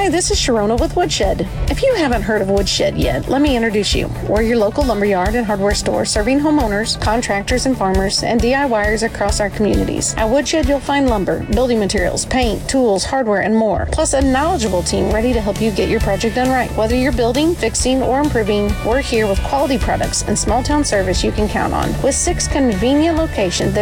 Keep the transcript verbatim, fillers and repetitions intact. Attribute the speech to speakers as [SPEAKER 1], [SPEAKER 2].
[SPEAKER 1] Hi, this is Sharona with Woodshed. If you haven't heard of Woodshed yet, let me introduce you. We're your local lumberyard and hardware store serving homeowners, contractors and farmers, and DIYers across our communities. At Woodshed, you'll find lumber, building materials, paint, tools, hardware, and more. Plus a knowledgeable team ready to help you get your project done right. Whether you're building, fixing, or improving, we're here with quality products and small town service you can count on. With six convenient locations,